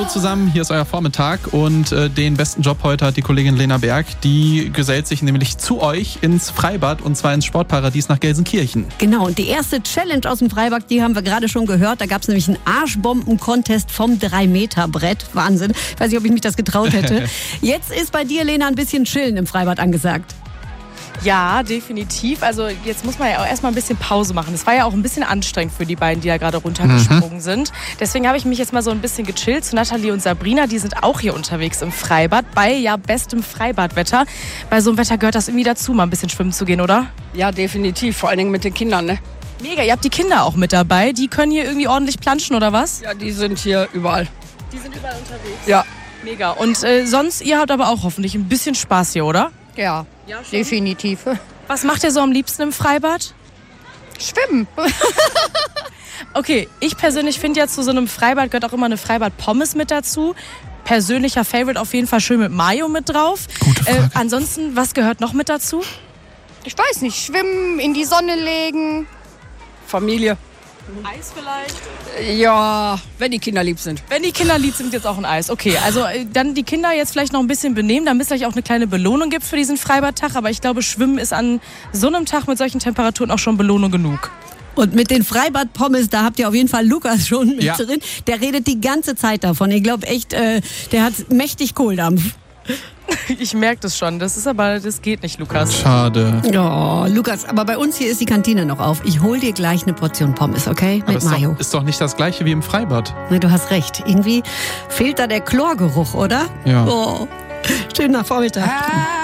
Hallo zusammen, hier ist euer Vormittag und den besten Job heute hat die Kollegin Lena Berg. Die gesellt sich nämlich zu euch ins Freibad und zwar ins Sportparadies nach Gelsenkirchen. Genau, und die erste Challenge aus dem Freibad, die haben wir gerade schon gehört. Da gab es nämlich einen Arschbomben-Contest vom 3-Meter-Brett. Wahnsinn, ich weiß nicht, ob ich mich das getraut hätte. Jetzt ist bei dir, Lena, ein bisschen Chillen im Freibad angesagt. Ja, definitiv. Also jetzt muss man ja auch erstmal ein bisschen Pause machen. Es war ja auch ein bisschen anstrengend für die beiden, die ja gerade runtergesprungen sind. Deswegen habe ich mich jetzt mal so ein bisschen gechillt zu Nathalie und Sabrina. Die sind auch hier unterwegs im Freibad bei ja bestem Freibadwetter. Bei so einem Wetter gehört das irgendwie dazu, mal ein bisschen schwimmen zu gehen, oder? Ja, definitiv. Vor allen Dingen mit den Kindern, ne? Mega, ihr habt die Kinder auch mit dabei. Die können hier irgendwie ordentlich planschen, oder was? Ja, die sind hier überall. Die sind überall unterwegs? Ja. Mega. Und sonst, ihr habt aber auch hoffentlich ein bisschen Spaß hier, oder? Ja, definitiv. Was macht ihr so am liebsten im Freibad? Schwimmen. Okay, ich persönlich finde ja, zu so einem Freibad gehört auch immer eine Freibad-Pommes mit dazu. Persönlicher Favorite auf jeden Fall schön mit Mayo mit drauf. Gute Frage. Ansonsten, was gehört noch mit dazu? Ich weiß nicht, schwimmen, in die Sonne legen. Familie. Eis vielleicht? Ja, wenn die Kinder lieb sind. Wenn die Kinder lieb sind, jetzt auch ein Eis. Okay, also dann die Kinder jetzt vielleicht noch ein bisschen benehmen, damit es gleich auch eine kleine Belohnung gibt für diesen Freibadtag. Aber ich glaube, Schwimmen ist an so einem Tag mit solchen Temperaturen auch schon Belohnung genug. Und mit den Freibad-Pommes, da habt ihr auf jeden Fall Lukas schon mit Ja. drin. Der redet die ganze Zeit davon. Ich glaube echt, der hat mächtig Kohldampf. Ich merke das schon. Das geht nicht, Lukas. Schade. Oh, Lukas, aber bei uns hier ist die Kantine noch auf. Ich hol dir gleich eine Portion Pommes, okay? Aber Mit Mayo. ist doch nicht das gleiche wie im Freibad. Ne, du hast recht. Irgendwie fehlt da der Chlorgeruch, oder? Ja. Oh, schöner Vormittag.